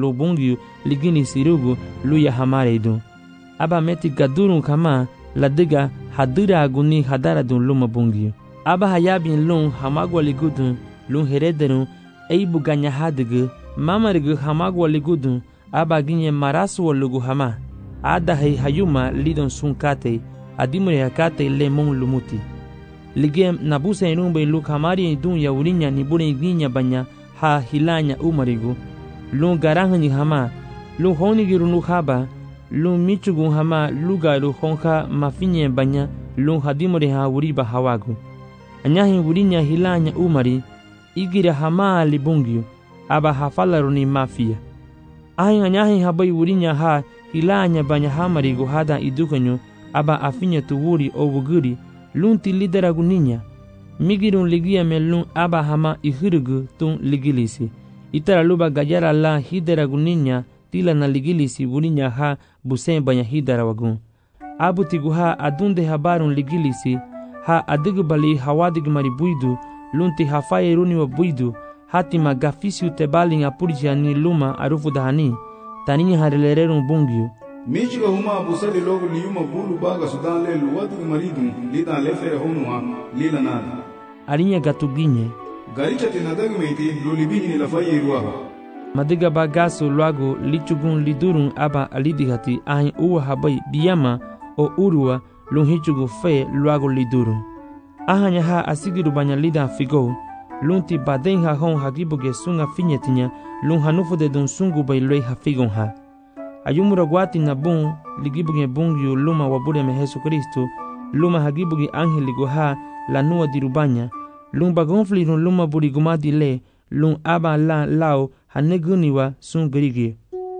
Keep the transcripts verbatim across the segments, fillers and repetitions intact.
lo bungiu ligini sirugu luya hamare idun. Aba meti gadurun kama ladiga hadira aguni hadara dun luma bungiu. Aba hayabin lun hamagwa ligudun lun herederun eibu ganya hadigu mamarigu hamagwa ligudun aba ginye marasu lugu hama. Ada hay hayuma lidon sunkate adimure hakate lemon lumuti. Ligem nabuse enumbe luk hamari dun ya urinya ni bure ginya banya ha hilanya umarigu. Lun garanganyi hama lu honi girunu haba lu michugun hama luga lu honka mafinye banya lu hadimure ha uriba hawagu. Anyahi urinya hilanya umari igira hama libungyu aba hafalaruni mafia. Ahin anyahi habai urinya ha hilanya banya hamarigu hada idukanyo aba afinya tuwuri o wuguri lunti lidera guninya migirun ligia melun aba hama ihirugu tun ligilisi itara luba gajara la hidera guninya tila na ligilisi wurinya ha busen banya hidera wagun abu tiguha adunde habarun ligilisi ha adigu bali hawadig mari buidu lunti hafaye runi wa buidu hatima gafisiu tebalin apurja ni luma arufu dahani taninya harelererun bungyu Michiga huma busali logo liyuma bulu baga sudan le luwatu maridun lida lefere honwa lila nada. Arinya gatuginye. Garicha tinadagu meiti lulibini ni lafaye ruaha. Madiga bagaso luago lichugun lidurun aba alidigati ahin uwa habai biyama o urua lunhichugu fe luago lidurun. Ahanya ha asigiru banya lida figo lunti baden ha hon hagibuge sunga finyetinya lun hanufu de dun sungu bay loi ha figon ha. Ayumura guati na bun ligibugi bungyu luma wabure me Jesu Kristo luma hagibugi angeli goha la nua dirubanya lum bagonfli run luma buri gumadi le lum aba la lao haneguniwa sun grigi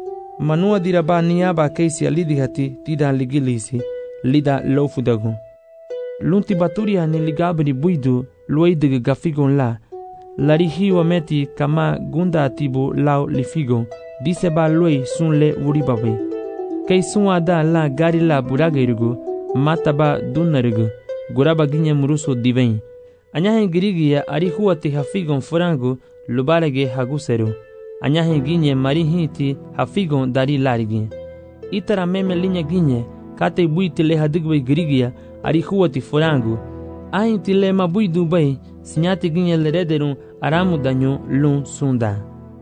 manua diraba niaba keisi alidihati tida ligilisi lida lofudagu lunti baturia ni ligabri buidu luidige gafigon la larihi wa meti kama gunda atibu lao lifigon dise ba loi sun le uribabe kei sun ada la gari la buragerigu mataba dunarigu guraba ginye muruso diven anyahe girigia ari huati hafigon furangu lubarege haguseru anyahe ginye mari hiti hafigon dari larigi itara meme linya ginye kate buiti le hadigwe girigia ari huati furangu ainti le mabui dubai sinyati ginye lerederun aramu danyo lun sunda.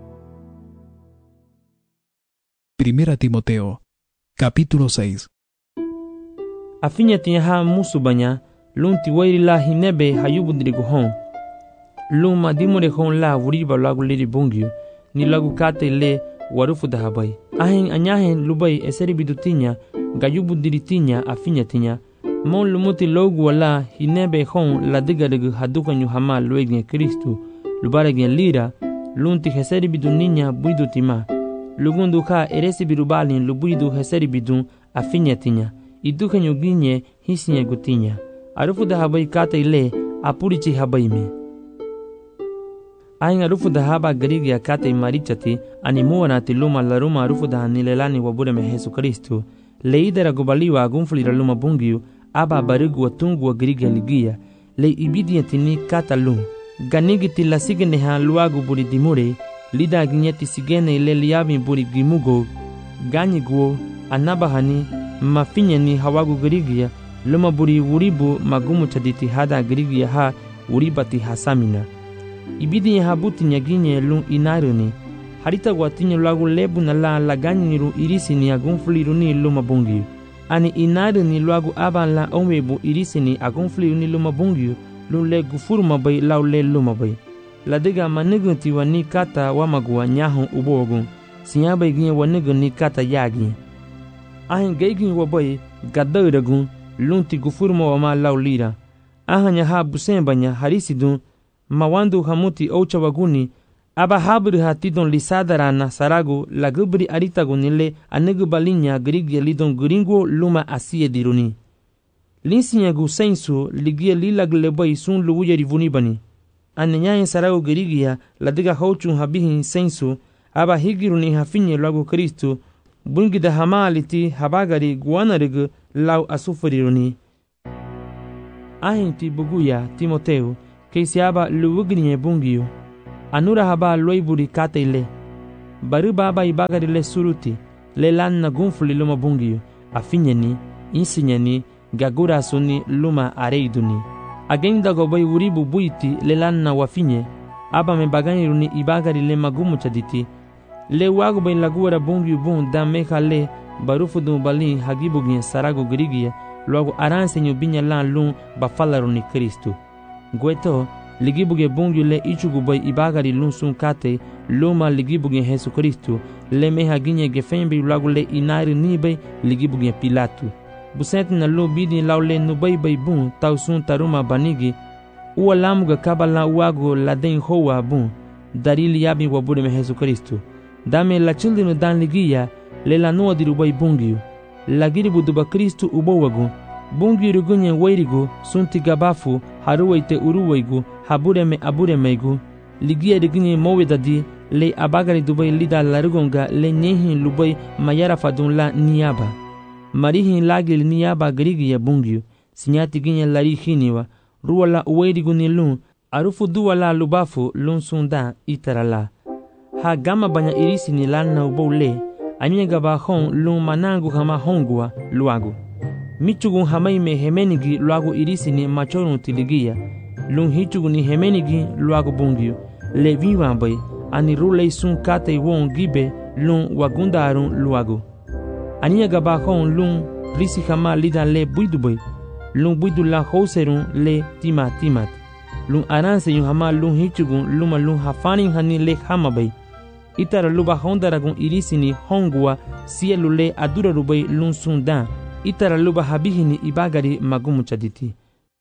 Primera Timoteo, capítulo seis. Afinya tiha musubanya, lunti wairi la hinebe hayubundrigu hon. Luma dimure hon la wuriba lagu liri bungyu, ni lagu kate le warufu dahabai. Ahin anyahen lubai eseri bidutinya, gayubundiri tinya afinya tinya. Mon lumuti logu wala hinebe hon la digarigu hadukanyu hama luegnya Kristu, lubaregnya lira, lunti heseri biduninya buidutima. Lugundu ka eresi birubalin lubuidu heseri bidun afinya tinya. Idukanyu ginye hisinya gutinya. Arufu da habai kata ile apurichi habai me. Ahin arufu da haba garigia kata imarichati animua na tiluma laruma arufu da hanilelani wabure me Jesu Kristu. Leidera gubaliwa agunfulira luma bungiu aba barigu watungu wa garigia ligia. Le ibidia tini kata lum. Ganigiti la sigene ha luagu buri dimure. Lida ginyeti sigene ile liabi buri gimugo. Ganyiguo anabahani mafinya ni hawagu garigia. Luma buri wuribu magumu chaditi hada garigia ha uribati hasamina. Ibidi ya habuti nyaginye lun inaruni. Harita watinya lagu lebu na la laganyiru irisi ni agunfuliru ni luma bungiu. Ani inaruni lagu aban la onwebu irisi ni agunfuliru ni luma bungiu. Lun le gufuru mabai lau le luma bai. Ladiga manigunti wa ni kata wamagua nyahun ubogun. Sinyaba iginye wanigun ni kata yagi. Ahin gaigin wabai gadaragun lunti gufuru ma wama lau lira. Ahanya ha busembanya harisidun. Mawandu hamuti oucha waguni aba habri hatidon lisadara na saragu lagubri aritagunile anegu balinya grigia lidon gringo luma asie diruni. Linsinyagu sensu ligia lilagleba sun luuya rivuni bani. Anenyayen saragu grigia ladiga hauchun habihin sensu aba higiruni hafinye lagu Kristu bungida hamaliti habagari guanarigu lau asufuriruni. Ahinti buguya Timoteo Keisiaba luwugrinye bungiu. Anura haba loiburi kate ile. baru baba ibagari le suruti le lanna gunfuli luma bungiyu afinyeni insinyeni gagura suni luma areiduni agenda gobai uribu buiti le lanna wafinye aba me bagani ibagari le magumu chaditi le wago bai lagura bungiyu bun da meka le barufu dum bali hagibu gin sarago grigia logo aransenyo binya lan lun bafalaruni Kristu gueto ligibuge bungiyu le ichugu bai ibagari lun sun kate luma ligibuge Yesu Kristu le meha ginye gefembi logo le inari nibe ligibuge Pilatu busent na lo bidi laule nubai bai bun tau sun taruma banigi uwa lamuga kabala wago laden hoa bun darili yabi wabude me Yesu Kristu dame la childinu dan ligia le la noa diru bai bungiyu la giribu duba Kristu ubowagu bungiyu rugunye wairigu sunti gabafu haruwaite uruwaigu habureme aburemeigu ligia rigunye mowedadi le abagari dubai lida larugonga le nyehin lubai mayara fadun la niyaba marihin lagil niyaba grigiya bungiyu sinyati ginye lari hiniwa ruwala uwairigu ni lun arufu duwala lubafu lun sunda itarala ha gama banya irisi ni lanna ubole anye gaba hon lun manangu hama hongua luagu michugun hamaime hemenigi luagu irisi ni machorun tiligia lun hichugu ni hemenigi luagu bungiyu le viwambai ani rulei sun kate won gibe lun wagundarun luagu anye gaba hon lun risi hama lidan le buidubai lun buidu la houserun le tima timat lun aranse yun hama lun hichugun luma lun hafanin hani le hamabai itara luba hondaragun irisini hongua sielu le adura rubai lun sundan itara luba habihini ibagari magumu chaditi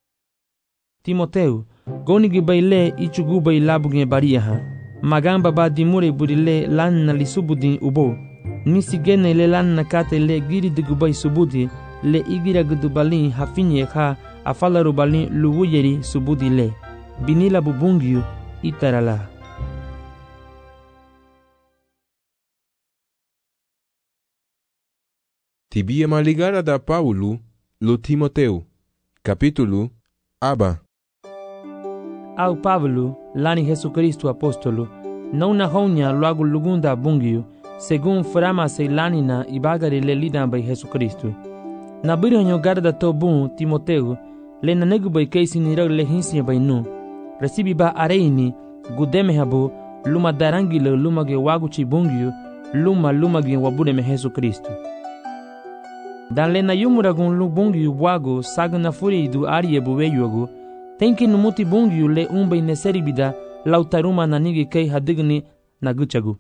Timoteu gonigi bai le ichugu bai labugne bariyaha magamba ba dimure burile lanna li subudin ubo nisigene le lanna kate le giri digubai subudi le igira gudubalin hafinye ha afala rubalin luwuyeri subudi le binila bubungiyu itarala. Tibia maligara da Paulo lo Timoteu capítulo aba Au Pablo lani Yesu Kristu apostolo não na honya logo lugunda bungiyu segun frama se lani na ibagari le lidan bai Yesu Kristu na birhanyo garda to bun Timoteu le na negu bai keisi ni le hinsi bai nu recibi ba areini gudeme habu luma darangi le luma ge waguchi bungiyu luma luma ge wabude me Yesu Kristu dan le na yumuragun lu bungiyu wago sagna furi du arie buweyugo tenki numuti bungiyu le umbai neseribida lautaruma na nigi kei hadigni na guchagu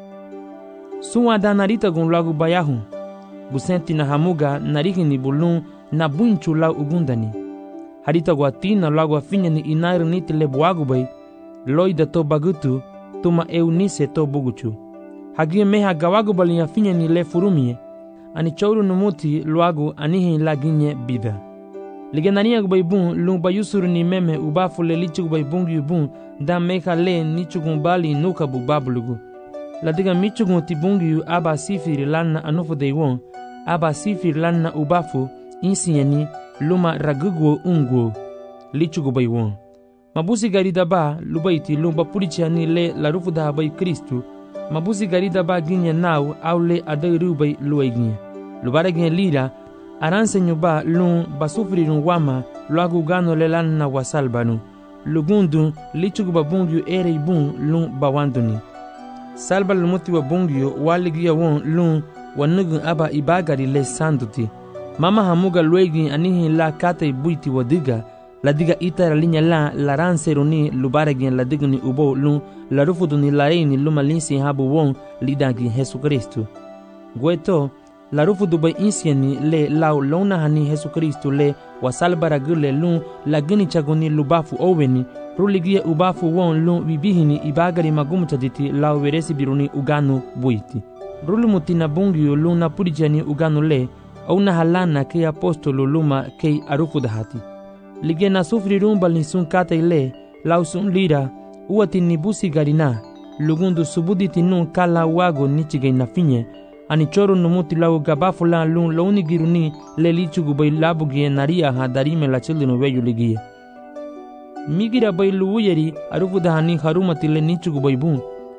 suwa da narita gun lagu bayahu busenti na hamuga narigini bulun na bunchu lau ugundani harita guatina lagu afinya ni inair niti le buagu bai loida to bagutu tuma eunise to buguchu hagie meha gawagu bali afinya ni le furumie ani chouru numuti luagu anihi laginye bida ligenania bai bun lu bayusuru ni meme ubafu le lichu bai bungi bun da meka le nichugun bali nuka bu bablugu la diga michugun tibungi aba sifiri lanna anufu deiwon aba sifiri lanna ubafu insieni luma ragugo ungo lichugu bai won mabusi garida ba lubaiti lumba pulichani le larufu da bai Kristu mabusi garida ba ginye nau aule adairu bai luaiginye lubara ginye lira aranse nyuba lun basufrirun wama luagu gano le lanna wasalbanu lugundu lichugu babungyu ere ibun lun bawanduni salba lumuti wa bungyu waligiya won lun wanugun aba ibagari le sanduti mama hamuga luegi anihi la kate buiti wadiga la diga itara linya la la ranseruni lubaragin la digni ubo lun la rufuduni la reini luma linsi habu won lidagi Yesu Kristu gueto la rufudu bai insieni le lau lona hani Yesu Kristu le wasalbara gule lun la gini chagoni lubafu oweni ruligia ubafu won lun bibihini ibagari magumu chaditi lau veresi biruni uganu buiti rulumuti na bungiyo lun na purijani uganu le au na halana ke apostolo luma ke arufudahati lige na sufri rumba linsun kate le lau sun lira uati nibusi garina lugundu subuditi nun kala wago nichige na finye ani choro numuti lau gabafu la lun launi giruni le lichugu bai labugie naria hadarime la childinu weyu ligie migira bai luuyeri arufudahani harumati le nichugu bai bun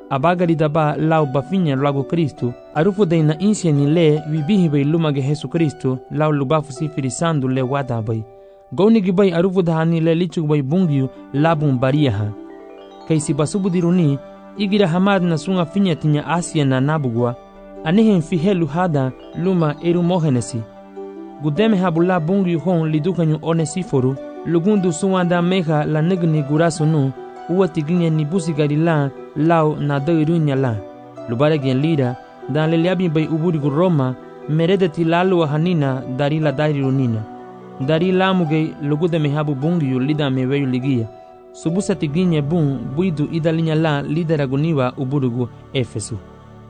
abagari daba lau bafinya lago Kristo arufu de na insia ni le wibihi bay lumage Yesu Kristo lau lubafu sifiri sandu le wada bay goni gibay arufu dahani le lichug bay bungiu labun bariyaha kay si basubu diruni igira hamad na sunga finya tinya Asia na nabugwa anihen fihelu hada luma eru mohenesi gudeme habula bungiu hon lidukanyu Onesiforu lugundu suwanda meha la negni guraso nu uwa tiginya ni busigari la lao na dairunya la lubare gen lira dan le liabi bay uburi gu Roma meredeti lalu hanina dari la dari runina dari lamuge lugude mehabu bungiu lida meweyu ligia subusa tiginya bun buidu idalinya la lidera guniwa uburugu Efesu.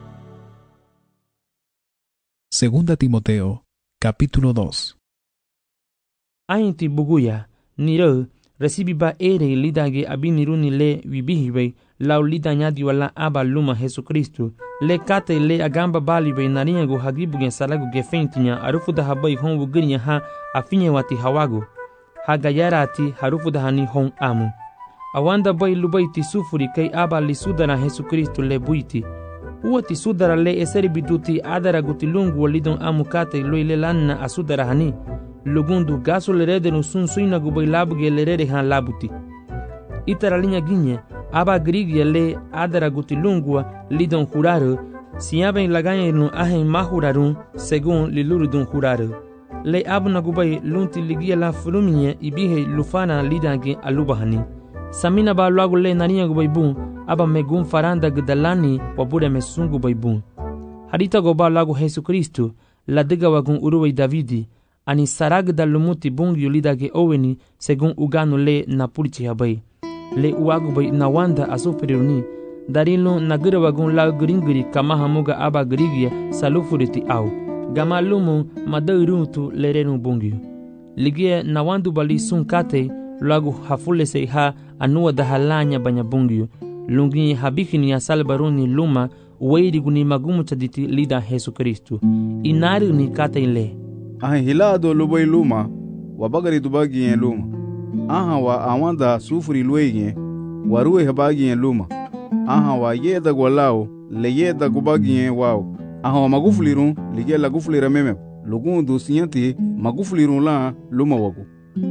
Segunda Timoteo, capítulo dos. Ainti buguya niro recibiba ere lidage abiniruni le wibihibe lau lidanya diwala aba luma Yesu Kristo le kate le agamba balibe naringo hagibugen salagu gefentinya arufuda habai hon wugrinya ha afinye wati hawago hagayarati harufuda hani hon amu awanda bai lubaiti sufuri kai aba lisudara Yesu Kristo le buiti uati sudara le eseri biduti adara gutilungu walidon amu kate loile lanna asudara hani lugundu gaso lerede no sun suina gubai labuge lerede han labuti itara linya ginye aba grigia le adara gutilungua lidon juraro siabe laganya no ahen mahuraru según lilurudun juraro le abuna gubai lunti ligia la frumiye ibihe lufana lidange alubahani samina ba lagu le nania gubai bun aba megun faranda gdalani wabure mesungu baibun harita goba lagu Yesu Kristo la diga wagun uruwai Davidi ani sarag da lumuti bungi yulidage oweni según uganu le na pulchi habai le uagu bai na wanda asufriruni darilo nagira wagun la gringiri kama hamuga aba grigia salufuriti au gama lumu madairutu lerenu bungi ligie na wandu bali sun kate lagu hafule se ha anuwa da halanya banya bungi lungi habikini ya salbaruni luma uweiri guni magumu chaditi lida Yesu Kristo inari ni kate ile aha hilado lubai luma wabagari dubagi yen luma aha wa awanda sufuri luege waruwe habagi yen luma aha wa yeda gwalao le yeda gubagi yen wao aha wa magufulirun lige la gufulira meme lugundu siyanti magufulirun la luma wagu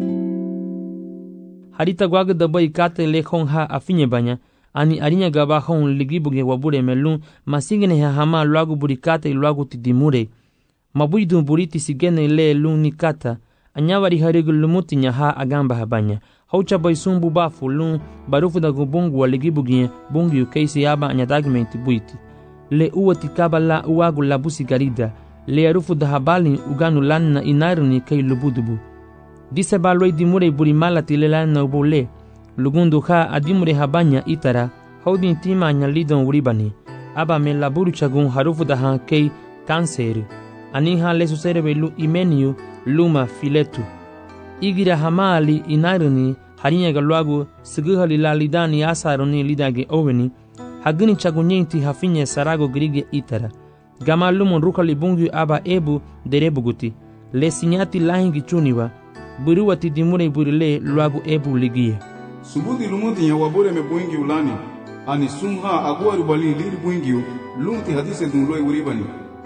harita gwaga dabai kate le khon ha afinye banya ani arinya gaba khon ligibuge wabure melun masingene ha hama lwagu burikate lwagu tidimure mabuidu buriti sigene le luni kata anyawari harigu lumuti nyaha agamba habanya haucha baisumbu bafu lun barufu da gubungu waligibugie bungi ukeisi yaba anyadagmenti buiti le uwati kabala uwagu labusi garida le arufu da habali uganu lanna inaruni kei lubudubu dise baloi dimure buri malati le lanna ubole lugundu ha adimure habanya itara haudin tima anyalidon uribani aba me laburu chagun harufu da ha kei kanseri aniha le suserebe lu imeniu luma filetu igira hamali inaruni harinya galwagu siguhali la lidani asaroni lidage oweni hagini chagunyenti hafinye sarago grige itara gama lumun rukali bungu aba ebu derebuguti le sinyati lahingi chuniwa buruwati dimure burile lwagu ebu ligie subuti lumuti ya wabure me buingi ulani ani sunha agwaru bali liri buingi lunti hadise dunloi uribani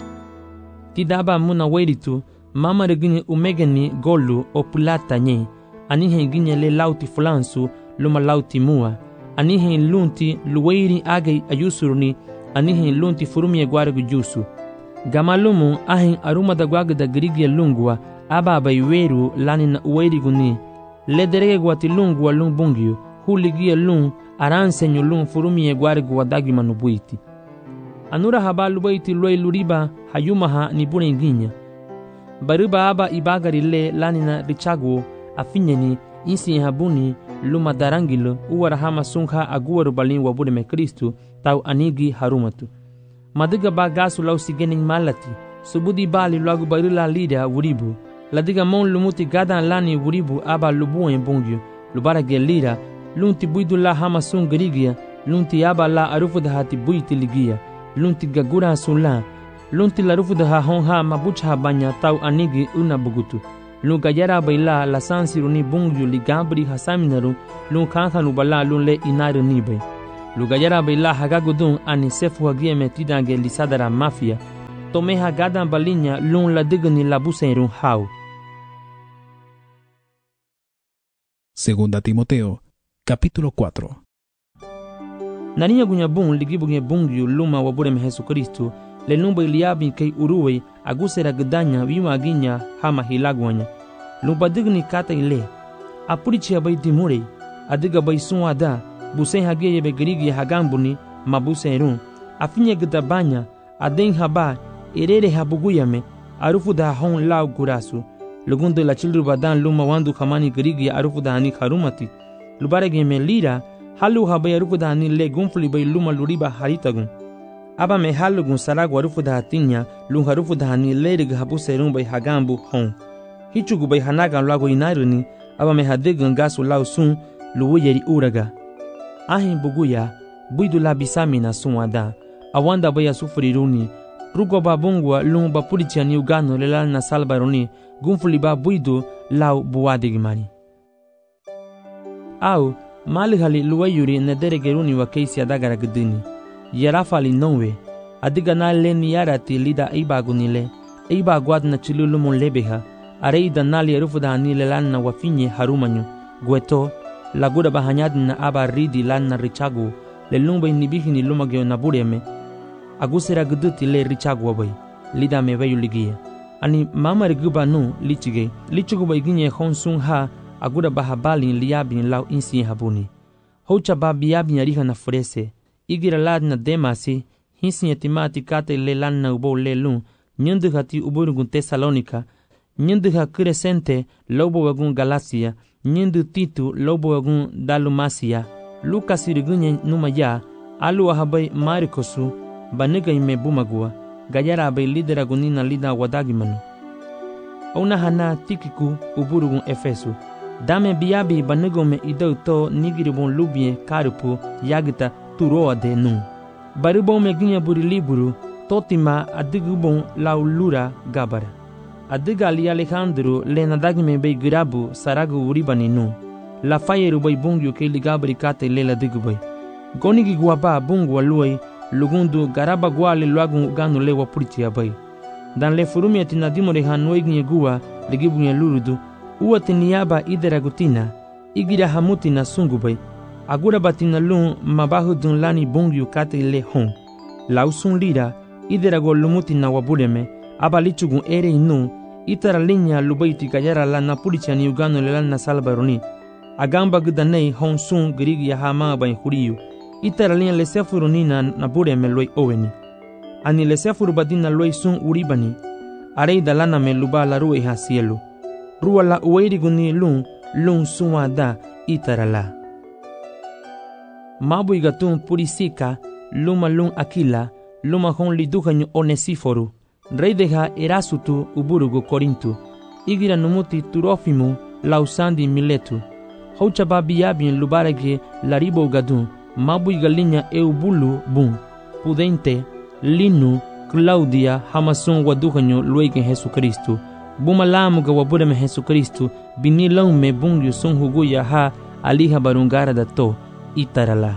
tidaba muna weiritu mama regini umegeni golu o plata nye anihe ginye le lauti fulansu luma lauti mua anihe lunti luweiri age ayusuruni anihe lunti furumie gwargu jusu gamalumu ahin aruma da gwaga da grigia lungwa aba bayweru lani na uweiri guni le derege gwati lungwa lung bungiu huligia lung aransenyu lung furumie gwargu wadagi manubuiti anura habalu baiti loi luriba hayumaha ni bune nginya baruba aba ibagari le lanina richagu afinyeni insi habuni luma darangilo uwara hama sungha aguwaru balin wabure me Kristo tau anigi harumatu madiga ba gasu lau sigening malati subudi bali lagu barula lida wuribu ladiga mon lumuti gadan lani wuribu aba lubuen bungyu lubara gelira lunti buidu la hama sungrigia lunti aba la arufu da hati buiti ligia lunti gagura sunla lunti larufu da honha mabucha banya tau anigi una bugutu lu gayara baila la sansiruni bungyu ligabri hasaminaru lu kankhanu bala lu le inaru nibe Lugayara baila hagagudun ani sefu hagie metida ge lisadara mafia. Tome hagada balinya lun la digni la buserun hau. Segunda Timoteo, capítulo cuatro. Naniya gunya bun ligibuge bungyu luma waburem Jesu Kristu. Le lumba iliabi kei uruwe agusera gedanya wima ginya hama hilagwanya. Lumba digni kata ile. Apurichi abai dimure. Adiga bai sunwada. Busen hagie yebe gerigi hagambuni mabuserun. Afinye gedabanya. Aden haba. Erere habuguyame. Arufu da hon lau gurasu. Lugundo la childru badan luma wandu kamani gerigi arufu da hani harumati. Lubarege me lira. Halu habai arufu da hani le gunfli bai luma luriba haritagun. Aba me halugun saragu arufu da hatinya, lun harufu da hani lerig habu serun bai hagambu hon. Hichugu bai hanagan lago inairuni, aba me hadigun gasu lau sun, luwu yeri uraga. Ahin buguya, buidu la bisamina sunwada, awanda bai asufuriruni, rugo ba bungwa lun ba purichani ugano lelal na salbaruni, gunfuli ba buidu lau buwadigimani. Au, mali hali luwa yuri nedere geruni wa keisi adagara gudini. Yarafali nonwe, adiga na leni yarati lida ibagunile, ibagwad na chilulumun lebeha, areida nali erufu da hanile lanna wafinye harumanyu, gueto, laguda bahanyad na aba ridi lanna richagu, le lumba inibihi ni lumagyo na bureme, agusera guduti le richagu wabay, lida meweyu ligie. Ani mama riguba nu lichige, lichugu baiginye honsun ha, aguda bahabali liabin lau insi habuni. Hocha babiabin yariha na furese, igira lad na demasi, hinsi yatimati kate le lan na ubo le lun, nyunduhati uburugun Tesalonika, nyunduha Crescente, lobo wagun Galacia, nyundu Titu, lobo wagun Dalumasia, Lucas irigunye numaya, alu ahabai Marikosu, baniga ime bumagua, gayara abai lidera gunina lida wadagimanu. Ona hana Tikiku uburugun Efesu, dame biabi banigome idauto nigiribon lubie karupu yagita turoa de nu. Baribon me ginha buri liburu, totima adigubon laulura gabara. Adiga ali Alejandro le nadagme bei girabu saragu uribani nu. La fayeru bei bungyu ke ligabri kate le la digubay. Gonigi guaba bungu aluay, lugundu garaba guale luagun ganu le wapuriti abay. Dan le furumi atinadimo de hanweg nye gua ligibu nye lurudu, uwa tiniaba idera gutina, igira hamutina sungubay. Agura batina lun mabahu dun lani bungyu kate le hon. Lausun lira, idera go lumuti na wabureme, abalichugun ere inu, itara linya lubaiti gayara la napurichani ugano le lana salbaroni. Agamba gudanei hon sun girigi ya hama bain huriyu. Itara linya le sefuruni na nabureme loi oweni. Ani le sefuru badina loi sun uribani. Areida lana me luba la rue ha cielo. Rua la ueriguni lun, lun sunwa da itara la. Mabu igatun purisika, luma lun Aquila, luma hon liduhanyo Onesiforu, rey deha Erasutu uburugu Korintu, igira numuti Turofimu, lausandi Miletu, haucha babiabin lubarage laribo gadun, mabu igalinya eubulu bun, pudente, linu, Claudia, hamasun waduhanyo luegen Jesu Kristu, bumalamu ga wabureme Jesu Kristu, binilaume bungyu sun huguya ha aliha barungara dato, itarala.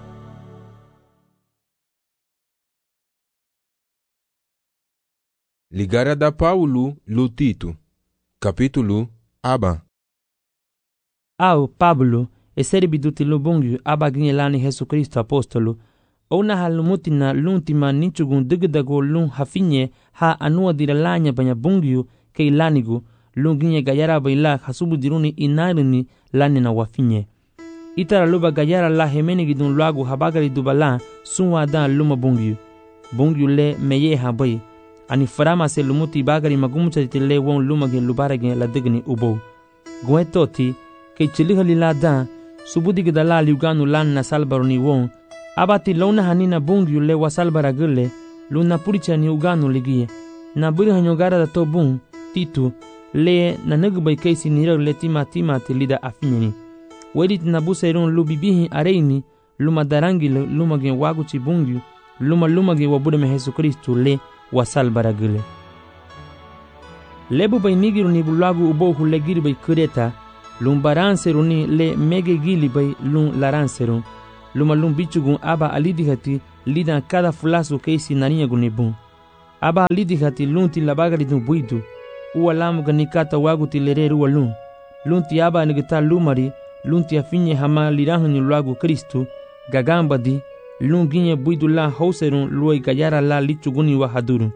Ligara da Paulo Lutito, capítulo Aba. Au Pablo, eseri biduti lubungyu abaginye lani Jesu Kristo apostolo, ona halumutina luntima nichugun digdago lun hafinye ha anua diralanya banya bungyu ke ilanigu, lunginye gayara baila hasubu diruni inarini lani na wafinye. Itara luba gayara la hemeni gidun luagu habagari dubala sunwa dan luma bungyu. Bungyu le meye habai. Ani farama se lumuti bagari magumucha tile won lumage lubarage la digni ubo. Guetoti ke chilihali la dan subudi gidala liuganu lan na salbaroni won. Abati lona hanina bungyu le wasalbaragule luna puricha ni uganu ligie. Na buri hanyogara da to bung titu le na nagubay kaisi nirag le tima tima tilida afinyani. Wedit na busairun lubibihi areini luma darangi lumage waguchi bungyu luma lumage wabudeme Jesu Kristu le wasal baragule. Lebu bay nigiru ni bulagu ubo hule giri bay kureta, lum baranseru ni le mege gili bay lum laranseru. luma lum bichugun aba alidihati lidan cada fulasu keisi narinya gunibun. Aba alidihati lunti labagari dun buidu. Uwa lamu ganikata wagu tilereru walun. Lunti aba nigita lumari, lunti afinye hama lirahuni luagu Kristu, gagamba di, lun ginye buidu la hauserun luai gayara la lichuguni wa hadurun.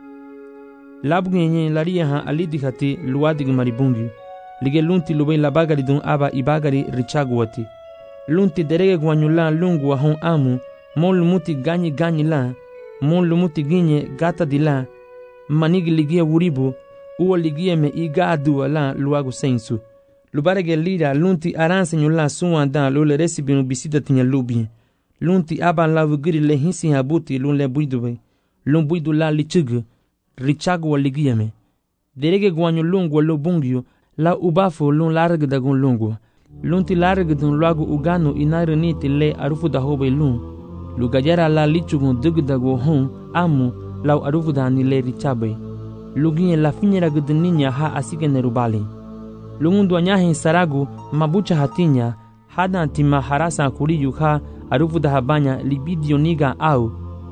Labu nyenye laria ha alidihati luadig maribungi. Lige lunti lubai labagari dun aba ibagari richaguati. Lunti derege guanyula lungu wa hon amu, mon lumuti ganyi ganyi la, mon lumuti ginye gata di la, manigi ligia wuribu, uwa ligia me iga adua la luagu sensu. Lubarege lira lunti aranse nyula suwa da lule resibinu bisida tinya lubi. Lunti aba la wugiri le hinsi habuti lun le buidube. Lun buidu la lichugu, richagu wa ligia me. Derege guanyu lungu wa lubungyu, la ubafu lun larg dagun lungu. Lunti larg dun luagu uganu inari niti le arufu da hobe lun. Lugajara la lichugun dugdagu hon amu lau arufu da ni le richabe. Luginye la finyera gudninya ha asike nerubali. Lungundu anyahin saragu mabucha hatinya hada antima harasa kuriyu ha arufu da habanya libidio niga au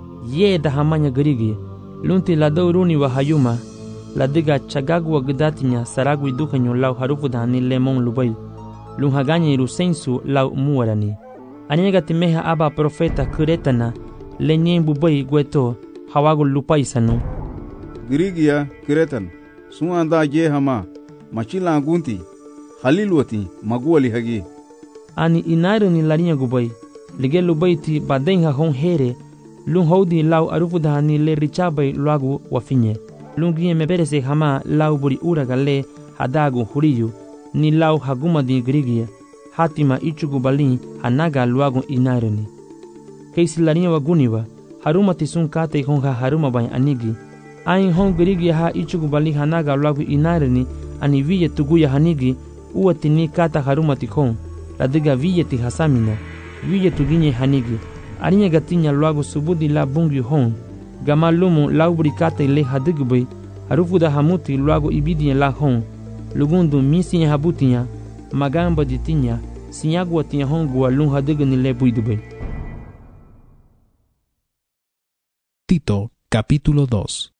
ye da hamanya garigi. Lunti la dauruni wa hayuma la diga chagagu wa gudatinya saragu idukanyo lau harufu da ni lemon lubai. Lun haganya irusensu lau muwarani. Anyega timeha aba profeta kuretana lenyen bubai gweto hawagu lupaisanu. Girigia kiretan suanda je hama machila gunti halilwati maguali hagi. Ani inaru ni larinya gubai lige lubaiti badenha hon here lun hodi lau arufu dahani le richabai luagu wafinye. Lun gie meberese hama lau buri uraga le hadagu huriyu ni lau haguma di girigia hatima ichugu balin hanaga luagu inaruni. Keisi larinya waguniwa haruma tisun kate hon ha haruma bay anigi. Ain hon girigia ha ichugu balin hanaga luagu inaruni ani viye tuguya hanigi uwa tini kata haruma tikon la diga viye ti hasamina viye tuginye hanigi arinya gatinya luagu subudi la bungi hon gama lumu laubri kata ile hadigubay harufu da hamuti luagu ibidinya la hon lugundu misinya habutinya magamba ditinya sinyagu tinya hon gua lun hadigni le buidubay. Tito, capítulo dos.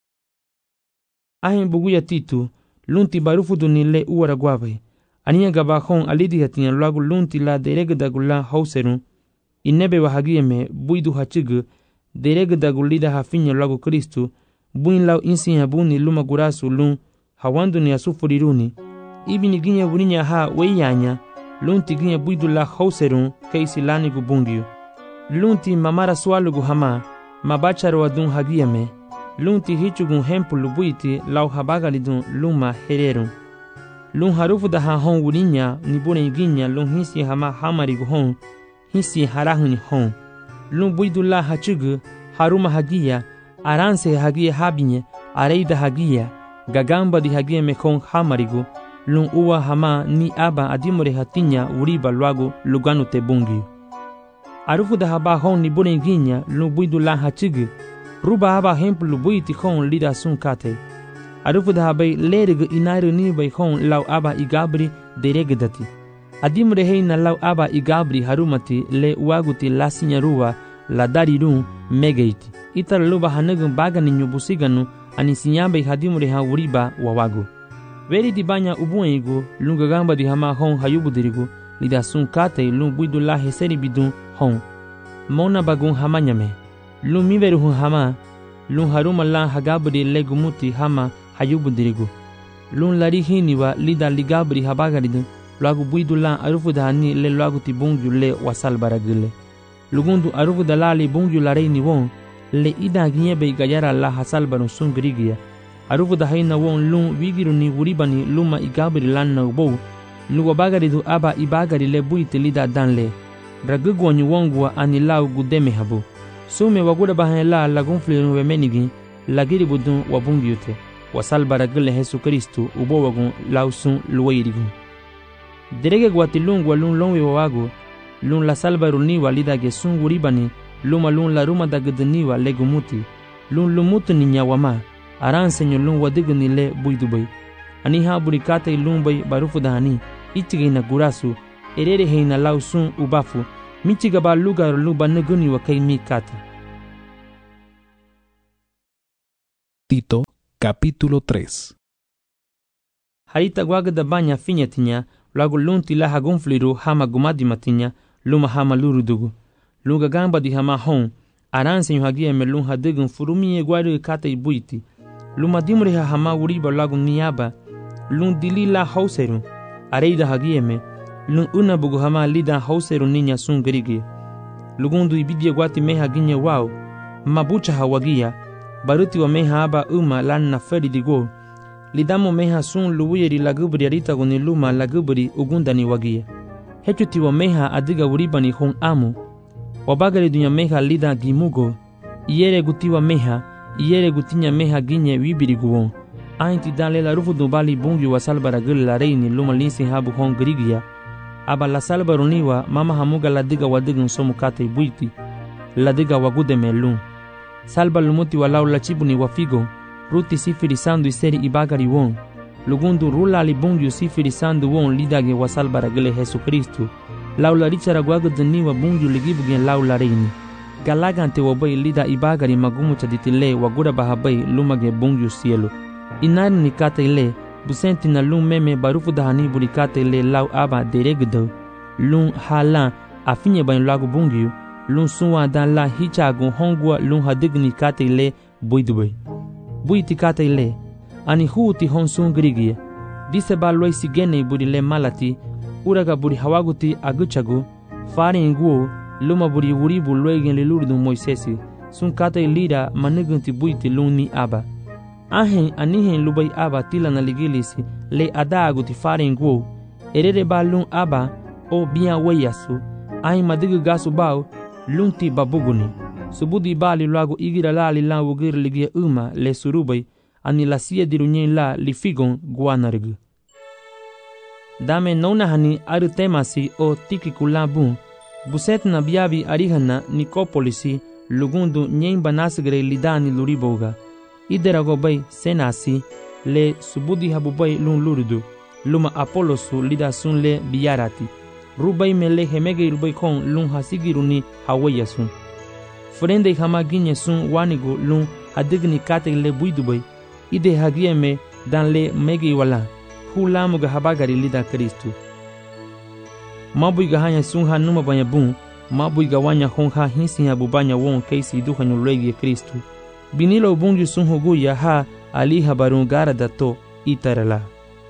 Ahin buguya Tito lunti barufu dunile uwara guabe. Aniya gabahon alidi hatinya luagu lunti la deregdagula hauserun. Inebe wahagieme buidu hachigu deregdagulida hafinya luagu Kristu. Buin lau insi habuni luma gurasu lun hawandu ni asufuriruni. Ibini ginya buninya ha weyanya lunti ginya buidu la hauserun keisi lani gubungiu. Lunti mamara swalugu hama mabacharo adun hagieme. Lunti hichugun hempu lubuiti lau habagalidun luma hererun. Lun harufu da ha hon wurinya nibune iginya lun hisi hama hamarigu hon hisi harahuni hon. Lun buidu la hachugu haruma hagia aranse hagia habinye areida hagia gagamba di hagia mekon hamarigu. Lun uwa hama ni aba adimore hatinya uriba luagu luganu tebungi. Arufu da haba hon nibune iginya lun buidu la hachugu ruba haba hempu lubuiti hon lida sun kate. Arufu da habai lerege inairu ni bai hon lau aba igabri deregedati. Adimre heina lau aba igabri harumati le uaguti lasinya ruwa la darirun megeiti. Itar luba hanegun bagani nyubusiganu ani sinyambe hadimre ha uriba wawagu. Veri di banya ubuengu lungagamba di hama hon hayubu dirigu lida sun kate lung buidu la heseri bidun hon. Mona bagun hamanyame. Lun miveru hun hama, lun haruma la hagabri legumuti hama hayubu dirigu. Lun lari hiniwa lida ligabri habagaridu, luagu buidu la arufu da hani le luagu ti bungyu le wasal baragile. Lugundu arufu da la li bungyu la reini won, le ida ginyebe gayara la hasal baru sun girigia. Arufu da haina won lun wigiru ni uribani luma igabri lan na ubou, luwa bagaridu aba ibagari le buiti lida danle. Ragugu wanyu wongwa ani lau gudeme habu. Sume waguda bahan la lagunfliru wemenigi lagiri budun wabungyute wasal baragile Yesu Kristu ubo wagun lausun luwairigu. Derege guatilung walun longwe wawagu lun la salbaru niwa lida gesun uribani luma lun la ruma dagdniwa legumuti lun lumutu ni nyawama aransenyo lun wadigni le buidubay. Ani ha burikata lun bay barufu dahani itigina gurasu erere heina lausun ubafu michiga ba lugar lu ba neguni wa kai mi kata. Tito, capítulo tres. Harita guaga da banya finya tinya, lagu lunti la hagun fliru hama gumadi matinya, luma hama lurudugu. Lunga gamba di hama hon, aranse yu hagia me lun hadigun furumi e guari kata ibuiti. Luma dimri ha hama uriba lagu niaba, lun dili la hauseru, areida hagia me, lun una bugu hama lida hauseru ninya sun gerigi. Lugundu ibidia guati meha ginya wau, mabucha hawagia, baruti wa meha aba uma lan na feri digo. Lidamo meha sun luwiri lagubri arita guni luma lagubri ugundani wagia. Hechuti wa meha adiga uribani hon amu. Wabagari dunya meha lida gimugo. Iere gutiwa meha, iere gutinya meha ginye wibiri guon. Ainti dale la rufu dubali bungi wa salbara gili la reini luma linsi habu hon grigia. Aba la salbaruniwa mama hamuga la diga wadigun somu kate ibuiti. La diga wagude melun. Salba lumuti walau la chibuni wafigo. Ruti sifiri sandu iseri ibagari won. Lugundu rula li bungiu sifiri sandu won lidage wasal baragele Jesu Kristu. Laula richara guaga daniwa bungiu ligibugen laula reini. Galagante wabai lida ibagari magumu chaditile wagura bahabai lumage bungiu cielo. Inari nikata ile busenti na lum meme barufu dahani burikata ile lau aba deregdo. Lum halan afinye bain lagu bungiu. Lum suwa dan la hichagu hongwa lum hadigni kata ile buidubay. Buiti kata ile, ani huuti honsun grigia. Dise ba loi sigene buri le malati, uraga buri hawaguti aguchagu, fari inguo, luma buri uribu loigen le lurdu Moisesi, sun kata ilira manugunti buiti luni aba. Ahen anihen lubai aba tila na ligilisi, le adaguti fari inguo, erere ba lun aba, o biya weyasu, ahen madigu gasu bao, lunti babuguni. Subudi bali lagu igira la li la wugir ligia uma le surubai ani la sia dirunyen la li figon guanargu. Dame nona hani aru temasi o tiki kulabun buset na biabi arihana Nikopolisi lugundu nyen banasgre lidani luriboga. Iderago bay senasi le subudi habubay lun lurdu luma Apolosu lida sun le biarati. Rubai mele hemege rubai kon lun hasigiruni hawayasun. Frende hama ginye sun wanigo lun hadigni kate le buidubay. Ide hagie me dan le megi wala. Hulamuga habagari lida Kristu. Mabuiga hanya sun ha numa banya bun. Mabuiga wanya hon ha hinsi ha bubanya won keisi duha nyulegi Kristu. Binilo bungi sun huguya ha ali habarun gara dato itarala.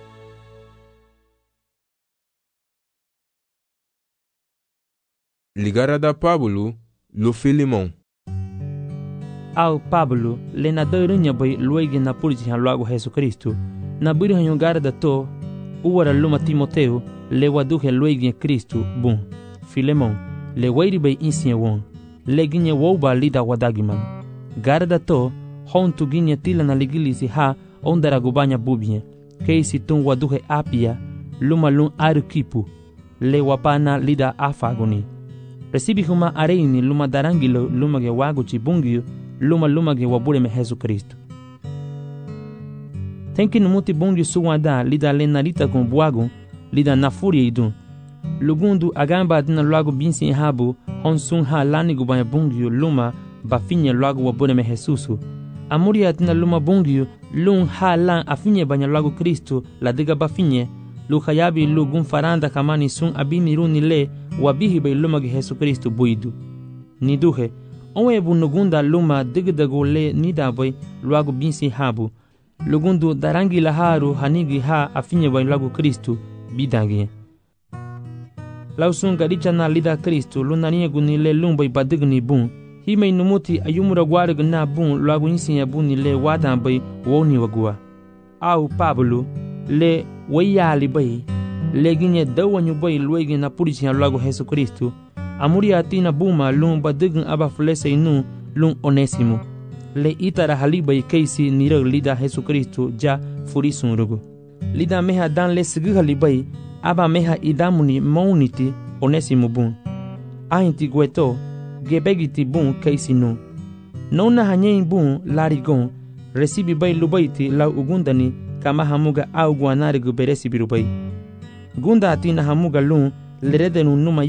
Ligara da Pablo lo Filimon. Au Pablo le na deurunya bay luigi na puliti han lago Jesu Kristu. Na buri han gara da to uwara luma Timoteo le waduhe luigi Kristu bun. Filemon le wairi bay insinya won. Le ginye woba lida wadagiman. Gara da to hon tu ginye tila na ligilisi ha ondara gubanya bubie. Keisi tun waduhe apia luma lun arukipu. Le wapana lida afagoni. Recibi huma areini luma darangilo luma ge wagu chibungio luma luma ge wabure me Jesu Kristo. Tenki numuti bungio suwada lida lenarita con buago lida nafuria idun. Lugundu agamba adina luago binsi habu honsun ha lani gubanya bungio luma bafinye luago wabure me Jesusu. Amuria adina luma bungio lun ha lan afinye banya luago Kristo la diga bafinye. Lukayabi lugun faranda kamani sun abini runi le wabihi bay luma ge Jesu Kristo buidu. Niduhe, onwe bu nugunda luma digdago le nidabay luago binsi habu. Lugundu darangi laharu hanigi ha afinye bay luago Kristo bidangi. Lausun garicha na lida Kristo lunaniye guni le lumbay badigni bun. Hime numuti ayumura gwarig na bun luago insi ya buni le wadan bay woni wagua. Au Pablo le wayali bay le ginye dawanyu bay luigi na purichi ya lago Jesu Kristu amuri atina buma lun badign aba flese inu lun Onesimo le itara halibay keisi nirag lida Jesu Kristu ja furisun rugo lida meha dan le sigi halibay aba meha idamuni mauniti Onesimo bun ainti gweto gebegiti bun keisi nu nona hanyein bun larigon recibi bay lubaiti lau ugundani kama hamuga au guanarigu beresi birubay. Gunda atina hamuga lun leredenu numa ya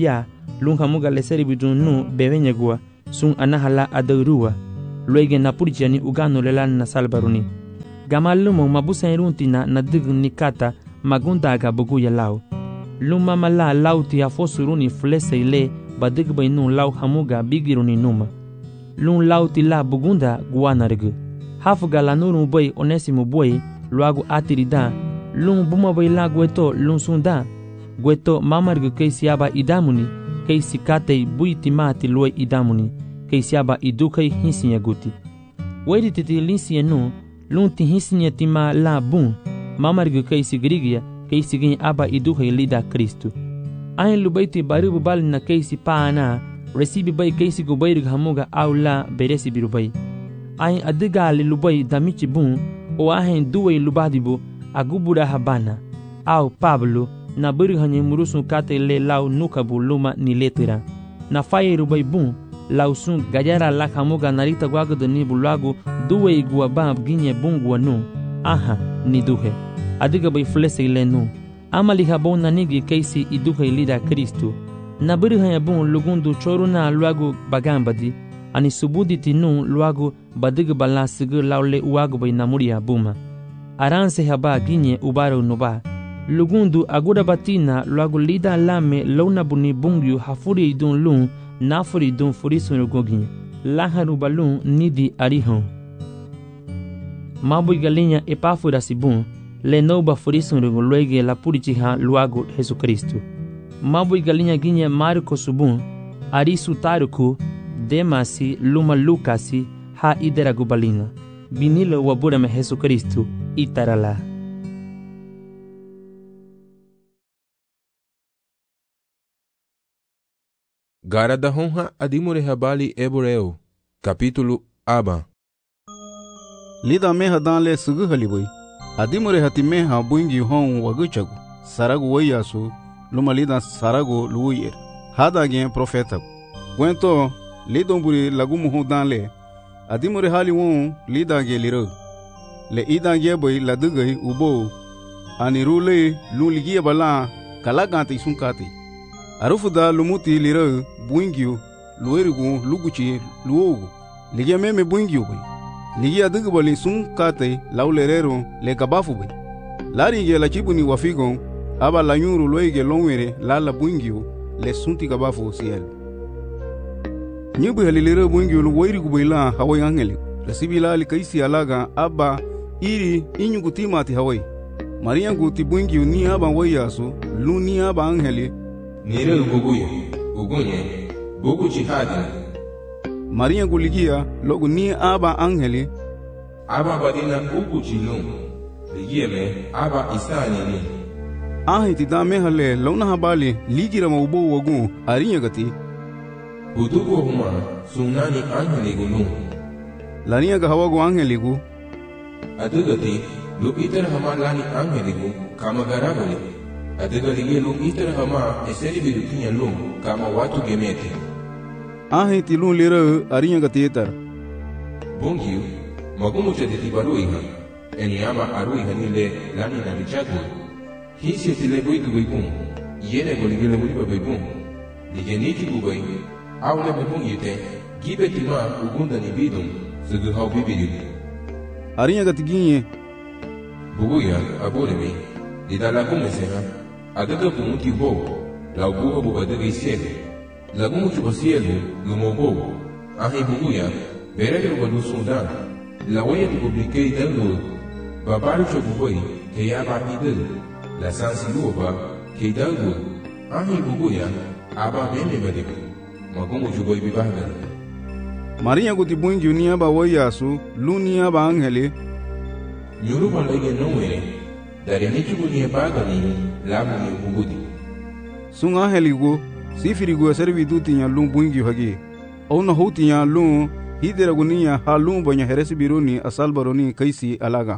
lun hamuga leseri bidun nu bevenyegua sun anahala adurua luege na purchani ugano lelan na salbaruni gamalumo mabusa iruntina na dig nikata magundaga buguya lau luma mala lauti afosuruni flese ile badig bainu lau hamuga bigiruni numa lun lauti la bugunda guanargu hafuga la nuru boy onesimo boy luagu atirida lun buma boy la gueto lun sunda gueto mamargu keisiaba idamuni keisikate buitimati loi idamuni keisiaba idukai hinsinya guti wedi titi linsinya nu lun ti hinsinya tima la bun mamargu keisigrigia keisigin aba idukai lida Kristu ain lubaiti barubu bal na keisi paana resibi bay keisi gubayrig hamuga aula beresi birubai ain adigali lubai damichi bun o ahin duway lubadibu agubura habana au Pablo na buri hanye murusun kate le lau nukabu luma ni letira na faye rubai bun lausun gajara la hamuga narita gwagdo ni bulagu duway guabab ginye bungwa nu aha ni duhe adiga bay flese le nu amali habon na nigi keisi iduhe lida Kristu na buri hanye bun lugundu choruna luagu bagambadi ani subuditi nu luagu badig bala sigur laule uagu bay namuria buma aranse haba ginye ubaro nuba lugundu agura batina luagu lida lame launa buni bungyu hafuri idun lun nafuri idun furisun goginye laharu balun nidi arihon mabu galinha epafura sibun le noba furisun luege la purichiha luagu Jesus Cristo mabu galinha ginye Marco subun arisu taruku demasi luma lukasi ha idera gubalina binilo wabura me Jesus Cristo itarala Gara da honra adimure habali eboreu capítulo aba lida meha danle sugu haliboi adimure hati meha buingi hon waguchagu saragu wayasu luma lida saragu luyer hada gen profeta gwento lidomburi lagumu hon danle adimure hali won lida ge liro le ida ge boy ladugai ubo ani rule luligia bala kalagante sunkati arufuda lumuti liro buingiu luerigu luguchi luogu ligia meme buingiu boy ligia dugu bali sunkate laulerero le kabafu boy lari ge la chibuni wafigon aba la nyuru loige lonwere la la buingiu le sunti kabafu siel nyibu halilero buingiu lu wairigu boy la hawai angeli resibila li kaisi alaga aba iri inyugu timati hawai maria guti buingiu ni aba wayasu lu ni aba angeli nire uguguye ugunye bugu jihadi maria guligia logu ni aba angeli aba badina ugu jilum ligie me aba isani ni ahi tidame hale launa habali ligira maubo wagu arinya gati budugo huma sunani angeli gulu lania ga hawagu angeli gu adugati lu itar hama lani angeli gu kama garabali adagalige lu itar hama eseri birukinya lu kama watu gemete ahi tilun lera arinya gati etar bongiu magumu chadeti baruiha eniama aruiha nile lani na richatu hisi tile boiku boikun yene goligele boliba boikun ligeniki bubai awle bebun yete gibetima ugunda ni bidum sugu hau bibiri arinya gati ginye buguya abolemi didala kumesera adaga bumuti bo la ubuha bubadaga isiele la gumutu basielu lumobo ahi buguya berege rubalu sundan la waya tu publike idallu babaru chobubai ke yaba idal la sansi luoba ke idallu ahi buguya aba meme badibu magumu chubai bibahga maria guti buingi ni aba wayasu lu ni aba angeli nyuru balege nowere dari nichugu ni baga ni lamu ni bugudi sun angeli go sifiri go servi dutinya lu buingi hagi ona hotinya lu hidera gunia halum banya heresi biruni asal baroni kaisi alaga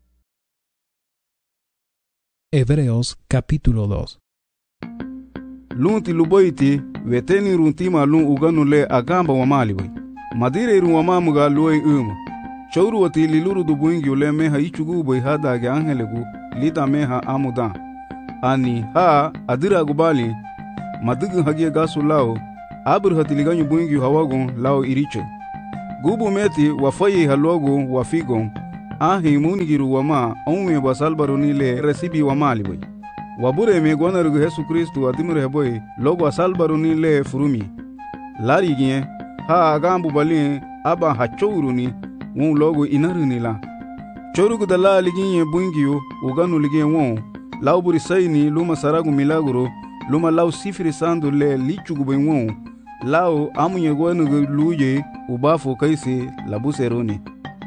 Hebreos capítulo dos. Lunti luboiti weteni runtima lun uganu le agamba wa mali boy madire ru wa mamuga loy um chawru wati liluru du buingi le meha ichugu boy hada ge angelegu lita meha amuda ani ha adira gubali madugu hagia gasu lao abur hatiliganyu buingi hawagon lao iricho gubu meti wafayi halogo wafigon ahi munigiru wama onwe basalbaroni le resibi wamali boy wabure me gonarugo Yesu Kristu adimure boy logo asalbaroni le furumi lari gien ha agambu balin aba hachoruni won logo inaruni la chorugo dala liginye buingiyo uganu ligien won lauburi sayni luma saragu milagro luma lau sifiri sandu le lichugu boy won lao amunye gonarugo luye ubafo kaisi labuseroni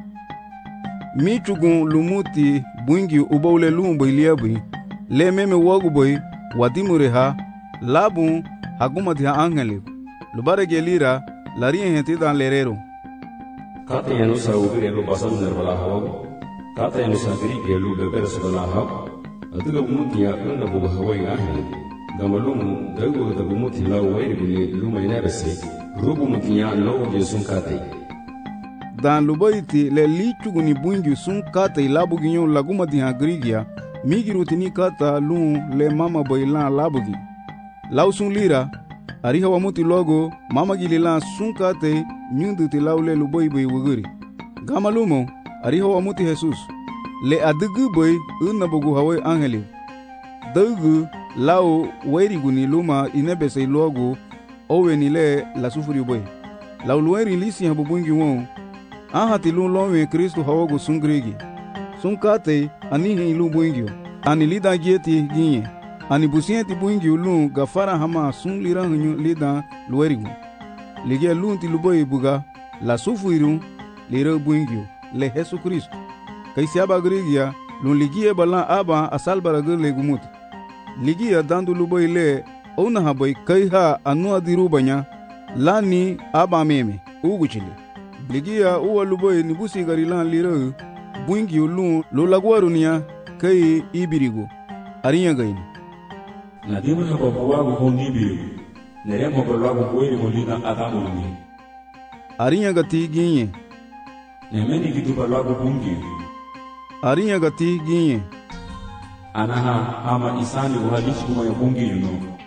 michugun lumuti buingi ubawle lumbo iliabi le meme wogu boy wadimure ha labu hagumati ha angeli lubare gelira larien henti dan lerero kate yanu sa ubire lu basam nervala hawago kate yanu sa grige lu beber sala ha aduga bumuti ya nda buga hawai ahli gamalumu dago da bumuti la wairi bile luma inabese rubu mutiya no jesun kate dan lubaiti le lichuguni bungi sun kata ilabuginyo laguma di hagrigia migirutini kata lun le mama boilan labugi lausun lira ariha wamuti logo mama gililan sun kate nyundu ti laule lubai boy wuguri gamalumo ariha wamuti Jesus le adugu boy unna bugu hawe angeli dugu lau wairiguni luma inebese logo oweni le la sufuri boy lau lueri lisi habubungi won aha tilun lowe Kristo hawago sungregi sunkate ani hin lu buingio ani lida gieti ginye ani busienti buingio lu gafara hama sun lira hunyu lida luerigu lige lu ti luboy buga la sufuiru lira buingio le Yesu Kristo kaisi aba gregia lu ligie bala aba asalbara gele gumut ligia dandu luboy le ona haboy kaiha anu adiru banya lani aba meme uguchile ligia uwa luboy ni busi garilan lira buingi ulu lo lagwarunia kai ibirigo arinya gaini na dimu na baba wagu hondi birigo nere mo baba wagu koiri molina adamu ni arinya gati ginye nemeni gitu baba wagu bungi arinya gati ginye anaha ama isani uhalishi kuma ya bungi yuno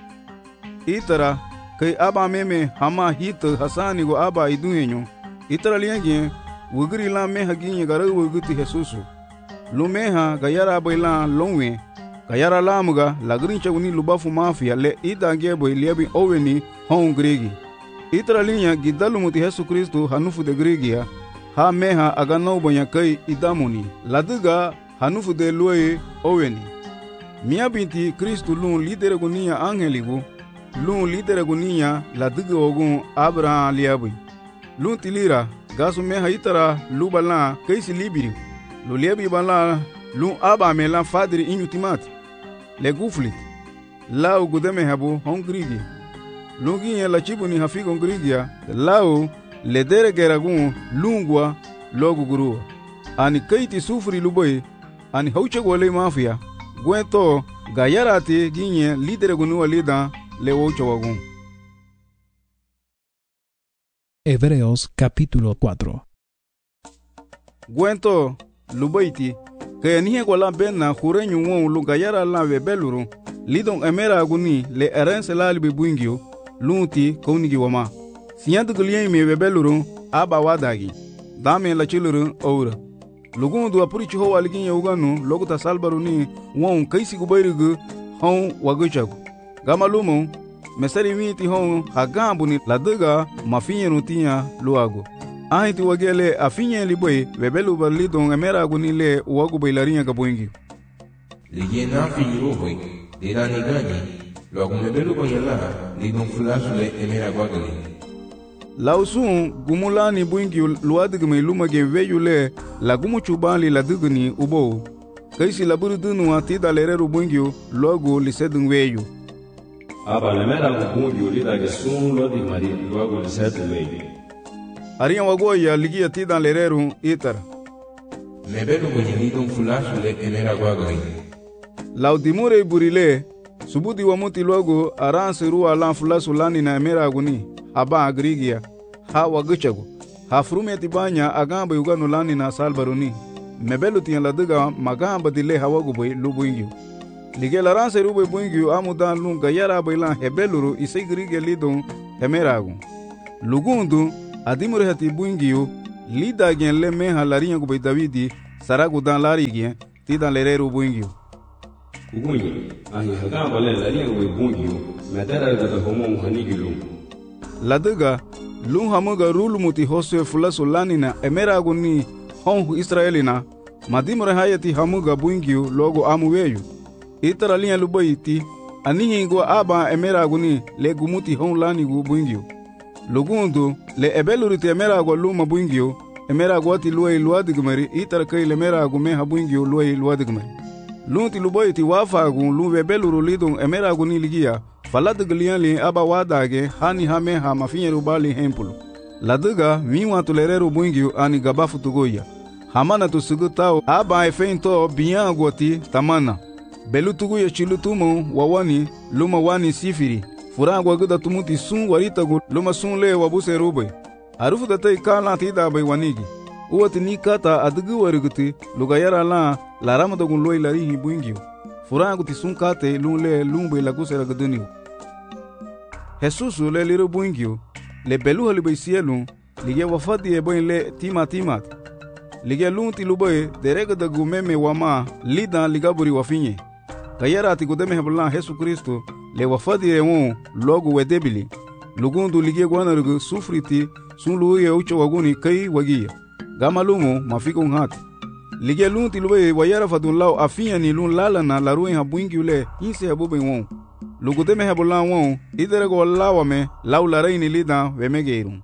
itara kai aba meme hama hit hasani go aba idunyenyo itara lienge wugri la meha ginye gara wuguti Jesusu lumeha gayara boyla longwe gayara lamuga lagrin chaguni lubafu mafia le idange boy liebi oweni hon gregi itra linya gidalu muti Yesu Kristo hanufu de gregia ha meha agano bonya kai idamuni laduga hanufu de loye oweni mia binti Kristo lun lidere gunia angeligu lun lidere gunia laduga ogun Abraham liabi lun tilira gasu meha itara lubala kaisi libiri luliebi bala lu aba mela fadri inutimati le guflit lao gudeme habu hongrigi lugi la chibuni hafigo ngrigia lao le dere geragun lungwa logu guru ani kaiti sufri luboy ani hauche gole mafia gwento gayarati ginye lidere gunu lida le ocho wagun. Hebreos capítulo cuatro. Gwento lubaiti que nie gola benna jureñu won lugayara la bebeluru lidon emera aguni le erense la libe buingio lunti konigi wama siyandu glien me bebeluru aba wadagi dame la chiluru oura lugun du apuri chiho walgin yuganu loguta salbaruni won kaisi gubayrugu hon waguchagu gamalumo mesari miti hon hagambuni laduga mafinyenu tinya luago ahiti wagele afinye liboy bebelu balidon emera aguni le wagu bailarinya gaboingi liye na finyiru boy de la nigani lo bebelu bayala lidon flash le emera gwagali lausun gumulani buingi luadig me lumage veyule la gumu chubali la dugni ubo kaisi laburu dunu atida lereru buingi logo lisedun weyu aba le mera buingi lida ge sun lo di mari logo lisedun weyu ariya wagoya ligia tidan lereru itar mebelu kwenye lidon flash le emera gwagali laudimure burile subudi wa muti logo aranse ruwa lan flasu lani na emera aguni aba agrigia ha waguchagu ha frumeti banya agamba yuganu lani na salbaruni mebelu tiyan laduga magamba dile hawagu boy lubuingi lige laranse rube buingio amudan lun gayara bailan hebeluru isai grige lidon hemeragu lugundu adimure hati buingio lida gen le meha larinha go Davidi saragu dan lari gen tidan lereru buingio ugunye ahi haga bale larinha go buingio medara da homo hanigilu ladaga lun hamuga rulumuti hoswe fulaso lanina emeragu ni hon israelina madimure hayati hamuga buingio logo amuweyu itara linha lubaiti anihingo aba emeragu ni le gumuti hon lanigu buingio lugundu le ebelurite emeragu luma buingio emeragu ati luai luadigmari itara kai le emeragu meha buingio luai luadigmari lunti lubaiti wafagu luwe beluru lidun emeragu ni ligia faladiglian aba wadage hani hameha mafinyeru bali hempulu ladiga miwa tulereru buingio ani gabafu tugoya hamana tusugutao aba efeinto biyangu ati tamana belutuguya chilutumu wawani luma wani sifiri furangwa gida tumuti sun waritagu luma sun le wabuse rube arufu datai kala tida bai wanigi uwati ni kata adigi wariguti lugayara la laramadagun loi larihi buingio furangu ti sun kate lun le lun bai lagusera guduniu Jesusu le liru buingio le belu halibai sielun lige wafadi e boin le tima timat lige lun ti lubai derega da gumeme wama lidan ligaburi wafinye kayara ati gudeme heblan Jesu Kristo le wafadi e won logo wedebili lugundu lige gwanarugu sufriti sun luye ucho waguni kai wagia gama lumo mafiko ngati lige lun ti lubai wayara fadun lau afinya ni lun lalana la ruin habuingi ule inse habube won lugudeme heblan won iderego lawame lau la reini lidan wemegeirun.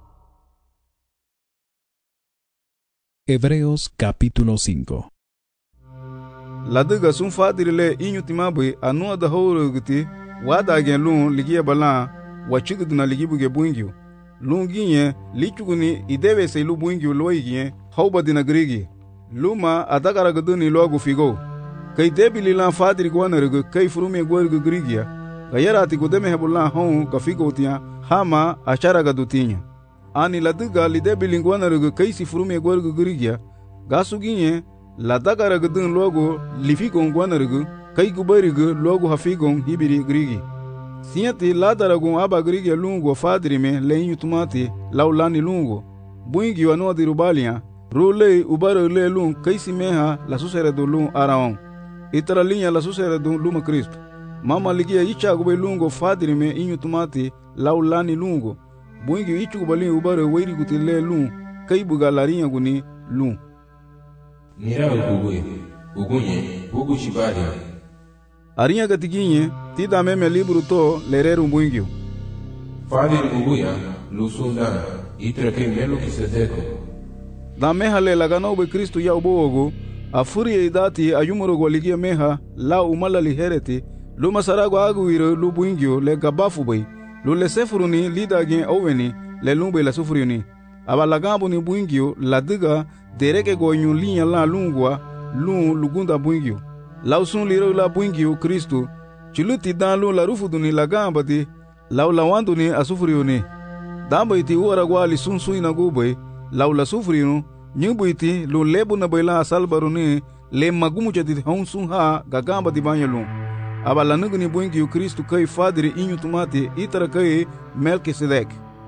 Hebreos capítulo cinco. Ladiga sun fadirile inyutimabe anu da howruguti wada gen lun ligia balan wachiguduna ligibuge buingio lun ginye lichuguni idewe se lu buingio loigie hawbadina grigi luma adagara guduni logu figo kai debili lan fadiri gwanargu kai furume gwargu grigia gayarati gudeme hebulan hon gafigo tia hama achara gadutinya ani ladiga lidebili gwanargu kai si furume gwargu grigia gasuginye ladagara gudun logo lifigon gwanargu kai gubarigu logo hafigon hibiri grigi sienti ladaragun aba grigi lungo fadrime leinyu tumati laulani lungo buingi wano dirubalia rule ubaro le lun kaisi meha la susere do lun araon itara linha la susere do luma Cristo mama ligia icha gube lungo fadrime inyu tumati laulani lungo buingi ichu gubali ubaro weiri gutile lun kai buga larinha guni lun Nira uguye, ugunye, ugu shibaria. Arinha gatiginye, tida meme libru to lereru buingio. Fadir uguya, lusundana, itreke melo kisedeko. Da meha le lagano be Kristo ya ubogo, afuri idati ayumuro goligia meha, la umala lihereti, luma sarago aguiro lu buingio le gabafu bay, lu le sefuruni lida gen oveni, le lumbe la sufuriuni. Aba lagambo ni buingio, la diga, dereke go nyun linha la lungwa lun lugunda buingio lausun liro la buingio Kristo chiluti dan lu la rufuduni la gamba di lau la wanduni asufriuni damba iti uara gwali sun suina gubay lau la sufriunu nyubu iti lu lebu na bayla asalbaruni le magumu chati hon sun ha gagamba di banyalun aba la nuguni buingio Kristo kai fadiri inyu tumati itara kai Melkisedek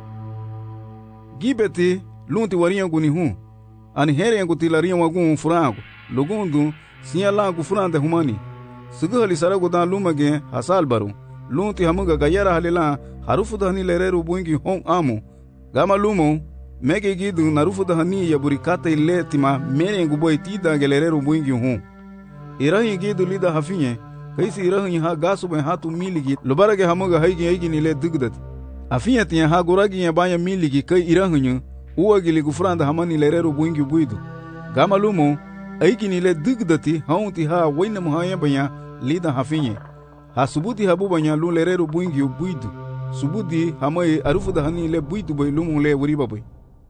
gibeti lunti warinha guni hun ani here yangu tilaria wagun furango lugundu siya langu furande humani suguhali sarago dan lumage hasalbaru lunti hamuga gayara halila harufu dahani lereru buingi hon amu gama lumo mege gidu narufu dahani yaburi kata ile tima mere yangu boy tida gelereru buingi hon irahi gidu lida hafinye kaisi irahi ha gasu ben hatu miligi lubarage hamuga haigi haigi nile dugdat afinye tiya ha guragi ya banya miligi kai irahi uwa gili gufranda hamani lereru buingi buidu gama lumo aiki ni le digdati haunti ha waina muhaya banya lida hafinye ha subuti habu banya lu lereru buingi buidu subuti hamai arufu da hani le buidu bay lumo le wuriba bay.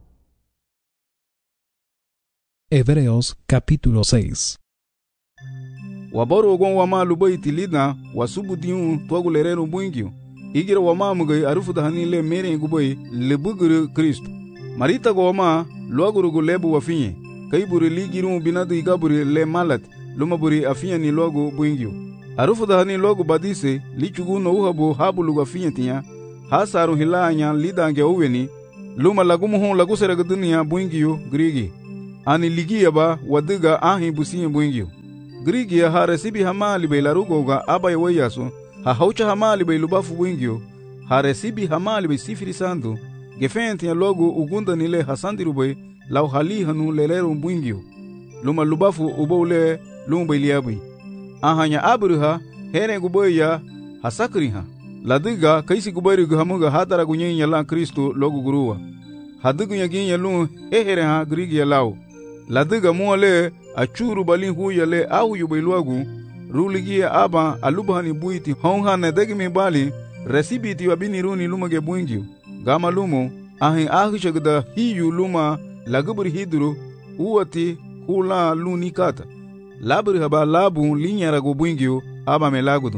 Hebreos capítulo seis. Waboru gon wama lubaiti lida wasubuti un togu lereru buingi igira wama mugai arufu da hani le mere ngubay le buguru Kristo marita goma logurugu lebu wafinye kaiburi ligiru binadu igaburi le malat lumaburi afinya ni logu buingio Arufu da hani logo badise lichugu no uhabo habu luga finyetia hasaru hilanya lidange uweni luma lagumu hon lagu serega dunia buingiyo grigi ani ligia ba wadiga ahi busiye buingiyo grigi ya ha resibi hamali be larugoga abaye wayaso ha haucha hamali be lubafu buingiyo ha resibi hamali be sifiri sandu gefenti ya logo ugunda nile hasandiru be lau hali hanu lelero buingiyo luma lubafu ubole lumba iliabui ahanya abruha here guboya hasakriha ladiga kaisi gubari guhamuga hadara gunyenya la Kristo logo guruwa hadigu yaginya lu hehere ha grigi ya lau ladiga muale achuru bali huya le au yubeluagu ruligia aba alubani buiti honha ne degimi bali resibiti wabini runi lumage buingio gama lumo ahi ahishagda hiyu luma lagubri hidru uati hula lunikata labri haba labu linyara go buingio aba melagudu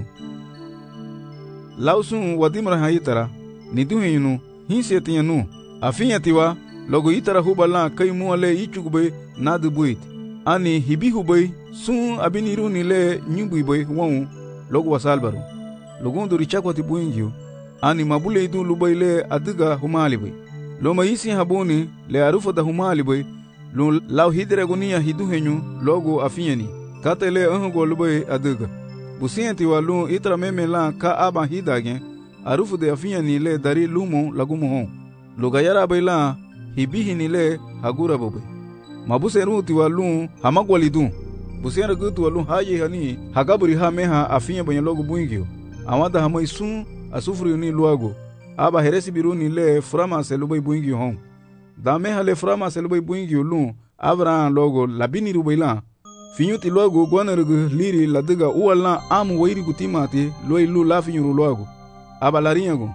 lausun wadimra hayitara niduhinu hinsetianu afinyatiwa logo itara hubala kai muale ichugbe nadbuit ani hibihubei sun abiniruni le nyubuibe won logo wasalbaru logondo richakwati buingio ani mabule idu lubaile adiga humalibe loma isi haboni le arufa da humalibe lo law hidre gonia hiduhenyu logo afinyani katele ango lubai adiga busienti walu itra meme la ka aba hidage arufu de afinyani le dari lumo lagumo hon logayara baila hibihini le hagura bobe mabuseruti walu hamagwalidu busera gutu walu haye hani hagaburi ha meha afinya banya logo buingio amada hamaisun asufuri ni luago aba heresi biruni le frama selubai buingio hon da meha le frama selubai buingio lu abra logo labini rubaila finyuti luago gwanargu liri ladiga uwala amu wairi gutimati loi lu la finyuru luago aba larinyago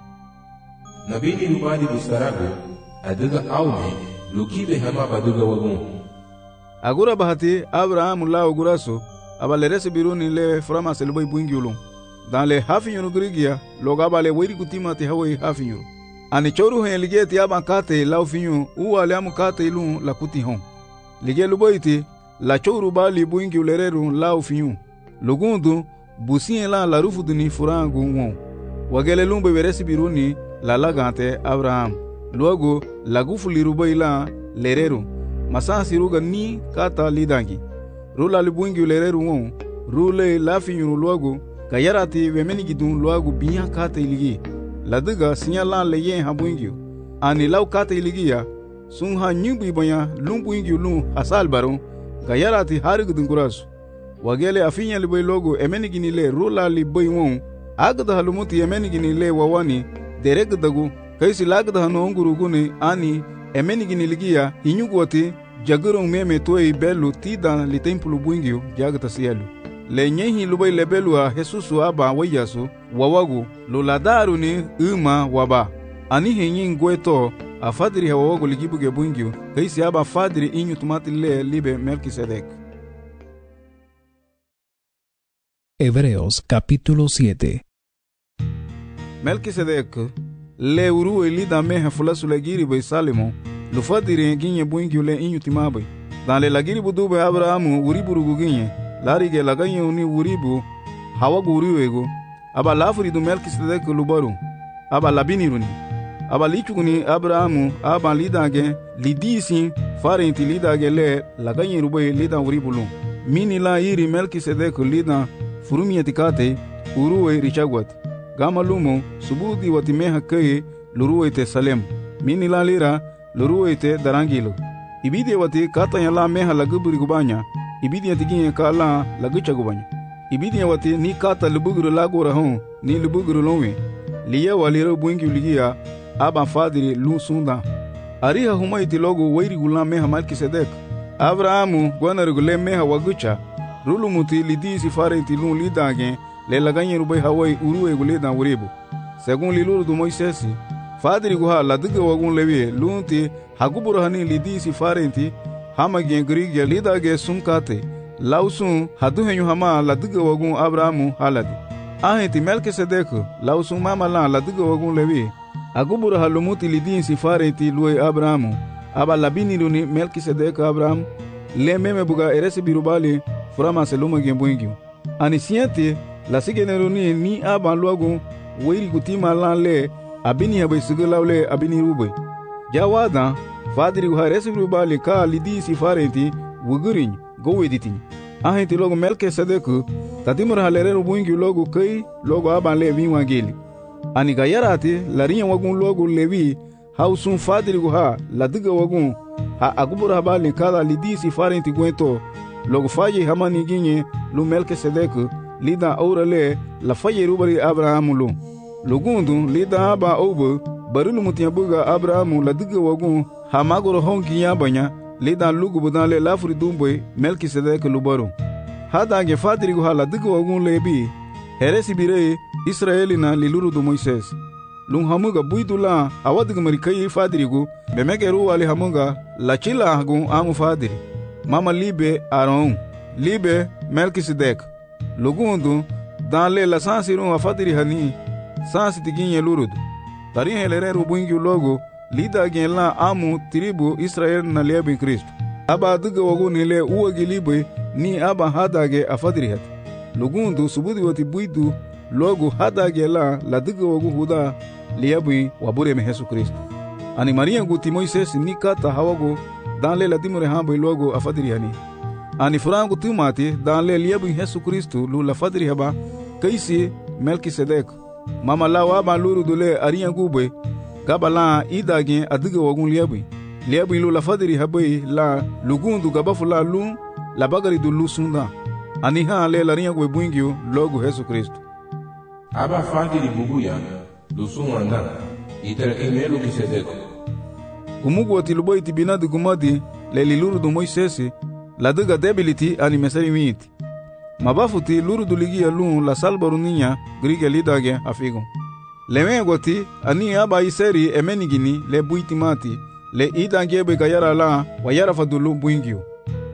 nabini rubadi bustarago adiga aume lukibe hama baduga wagun agura bahati abraham lao guraso abalerese biruni le frama selubai buingiulu dan le hafinyuru grigia loga bale wairi gutimati hawai hafinyuru ani choru hen ligeti aba kate lao finyu uwale amu kate ilu la kuti hon lige luboiti la choru bali buingiu lereru lao finyu lugundu busien la la rufu duni furangu won wagele lumbe veresi biruni la lagante abraham luego lagufu lirubai la lereru masasi ruga ni kata lidangi rula libuingi lereru won rule lafinyu luego kayarati wemeni gidun luego biya kata iligi ladiga sinyala leye habuingi ani law kata iligiya sunha nyubi banya lumbuingi lu hasal baro kayarati harigudun kurasu wagele afinya libai logo emeni ginile rula libai won agda halumuti emeni ginile wawani deregdagu kaisi lagda hanonguru gune ani emeni giniligia hinyugwati jagurong meme toy belu tida li templu buingio jagta sielu le nyehi lubai lebelu a Jesusu aba wayasu wawagu loladaru ni uma waba ani henyin gweto a fadri hawagu ligibuge buingio kaisi aba fadri inyu tumati le libe Melquisedec. Hebreos capítulo siete. Melquisedec le uru elida meha fulasu legiri be Salemo lu fadiri ginye buingi le inyu timabe dan le lagiri budube Abrahamu uriburu ginye larige laganye uni uribu hawagu uriwego aba lafuri du Melquisedec lubaru aba labiniruni aba lichuguni Abrahamu aba lidage lidisi farenti lidage le laganye rube lida uribulu mini la iri Melquisedec lida furumietikate uruwe richagwat gama lumo subudi watimeha keye luruwete Salem mini la lira luruwete darangilo ibidi wati katanya la meha laguburi gubanya ibidi atiginye kala lagucha gubanya ibidi wati ni kata lubuguru lagora hon ni lubuguru lonwe liya waliro buingi ligia aba fadiri lu sunda ariha humaiti logo wairi gula meha Melquisedec Abrahamu gwanarugule meha wagucha rulumuti lidisi farenti lu lidage le laganye rubai hawai uruwe guleda uribu según liluru du Moisesi fadiri guha ladiga wagun lewi lunti hagubura hani lidisi farenti hama gen grigia lidage sunkate lausun haduhenyu hama ladiga wagun Abrahamu haladi ahenti Melquisedec lausun mama la ladiga wagun lewi agubura halumuti lidisi farenti luwe Abrahamu aba labini luni Melquisedec Abraham le meme buga eresi birubali furama seluma gen buingio ani siente la sigenero ni ni aban logo wiri gutima lanle abini habe sigulawle abini rube jawada fadiri gu haresi rubale ka lidi sifarenti wugurin goweditin ahenti logo melke sadeku tatimur halere rubungi logo kai logo aban le winwangeli ani gayarati larinya wagun logo lewi hausun fadiri gu ha ladiga wagun ha agubur habale ka lidi sifarenti gwento logo faye hamani ginye lu melke sadeku lida aurale la faye rubari abrahamu lu lugundu lida aba obo barulu mutiyabuga abrahamu la diga wagun ha magoro hongi yabanya lida lugu budale lafri dumboy melkisedek lubaru hada ge fadrigu hala diga wagun lebi heresi bire israelina liluru du moises lung hamuga buidula awadiga marikai fadrigu bemegeru wali hamuga la chila hagun amu fadri mama libe aron libe melkisedek lugundu dale la sansiru afadri hani sansi tiginye lurudu tari helere rubungi logo lida gen la amu tribu Israel na lebe Kristo aba duga wago nile uwagi libe ni aba hadage afadri hat lugundu subudi wati buidu logo hadage la la duga wago huda liabi wabure me Yesu Kristo ani Maria guti Moises ni kata hawago danle la dimure hambo logo afadri hani ani frangu timati danle liabi Yesu Kristo lu la fadri haba kaisi Melkisedek mama lawa ba luru dole ariya gube gabala idage adiga wagun liabi liabi lu la fadri habai la lugundu gabafula lu la bagari du lu sunda ani ha le la riya gwe buingio logo Yesu Kristo aba fadri bubuya lu sunda itara emelo kisedeko kumugu atiluboy tibinadi gumadi le luru du Moises la diga debility ani mesari miti mabafuti luru duligia lu la salbarunia grige lidage afigo leme goti ani aba iseri emenigini le buitimati le idangebe gayara la wayara fadulu buingio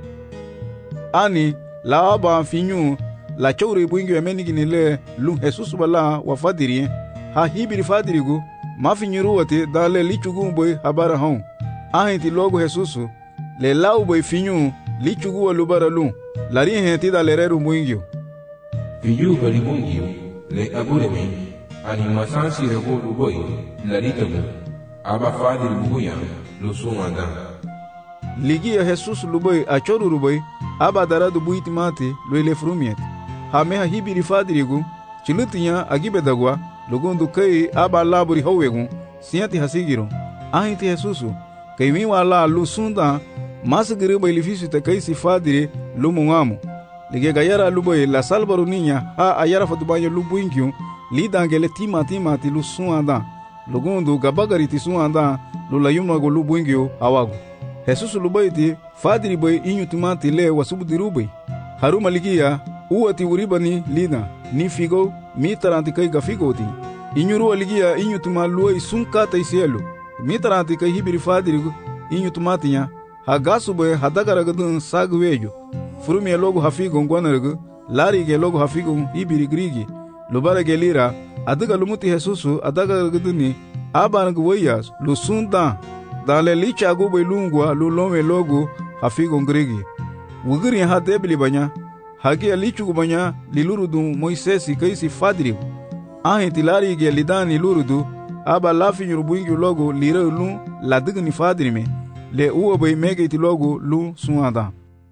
ani la aba finyu la chowre buingio emenigini le lu Jesus bala wa fadiri ha hibiri fadirigu mafinyiru wati dale lichugumboy habara hon ahenti logo Jesus le lauboy finyu lichugu lubara lu lari henti da lereru muingio fiyu bali mungio le aburemi ani masansi rego luboy lari tabu aba fadiri bubuya lu sumanda ligia Jesus luboy achoru ruboy aba daradu buitimati lu ile frumiet hameha hibiri fadirigu chilutinya agibedagwa lugundu kai aba laburi howegu siati hasigiro ahiti Jesusu kai mi wala lu sunda masagiri ba ilifisi te kai si fadiri lumungamu lige gayara luboy la salbaru ninya ha ayara fatubanyo lubuinkyu lidangele tima tima ti lu suanda lugundu gabagari ti suanda lu la yuma go lubuinkyu awagu Jesus luboy ti fadiri boy inyu tumati le wasubudiru boy haruma ligia uati uribani lina ni figo mi taranti kai gafigo ti inyuru ligia inyu tumaluoi sunkata isielu mi taranti kai hibiri fadiri inyu tumatinya hagasu boy hadagaragadun sagwejo furumi logo hafigo ngwanargu lari ge logo hafigo ibiri grigi lubara ge lira adaga lumuti Jesusu adagaragaduni abangu wayas lusunda dale licha go boy lungwa lulome logo hafigo grigi wugiri ha debli banya hagi lichu banya lilurudu Moisesi kaisi fadri ahenti lari ge lidani lurudu aba lafi nyurubuingi logo lira lu ladigni fadri me le uwa bay megeti logo lu suada.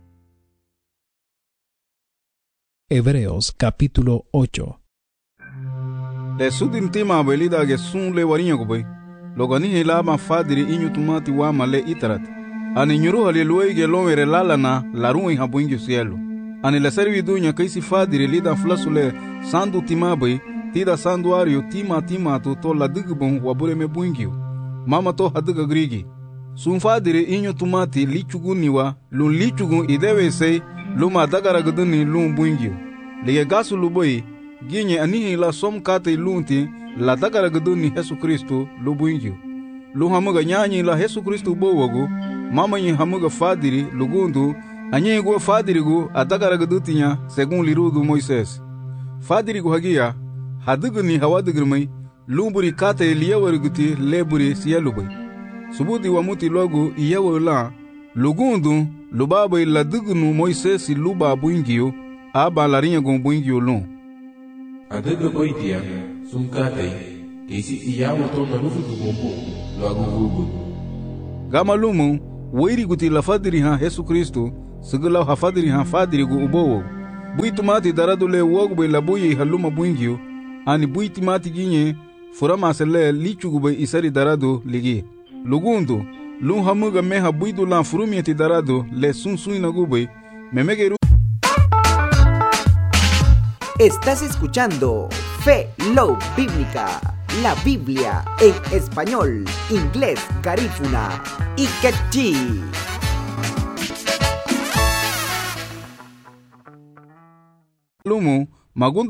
Hebreos capítulo ocho. Le sudin tima belida ge sun le warinya go bay logo ni helama fadiri inyu tumati wa male itarat ani nyuru hale luwe ge lomere lalana larui habuingi cielo ani la servi dunya kaisi fadiri lida flasule sandu tima bay tida sanduario tima tima to to la digbon wabure me buingio mama to hadiga grigi sun fadiri inyu tumati lichuguniwa lun lichugun idewe sei luma dagaraguduni lun buingio lige gasu luboy ginye anihi la som kate lunti la dagaraguduni Yesu Kristo lu buingio lu hamuga nyanyi la Yesu Kristo bowogo mama yin hamuga fadiri lugundu anyi go fadiri go adagaragudutinya segun lirudu Moises fadiri go hagia hadiguni hawadigirmai lumburi kate liyawarguti leburi siyalubay subudi wa muti logo iyawo la lugundu lubaba ila dignu Moises luba buingio aba la ringa gon buingio lon Adaga boitia, sunkatay, kisi iyawa to na rufu tugumbo, lo agugugu. Gama lumu, wairi guti la fadiri ha Yesu Kristo, sigala ha fadiri ha fadiri gu ubowo. Buitu mati daradu le wogbe la buyi haluma buingyo, ani buiti mati ginye, furama sele lichu gube isari daradu ligi. Lugundu, lun hamuga meha buidu lan furumieti daradu le sun suina gube, memegeru. Estás escuchando Fe Love Bíblica, la Biblia en español, inglés, garífuna y quechí. Lumu, magunda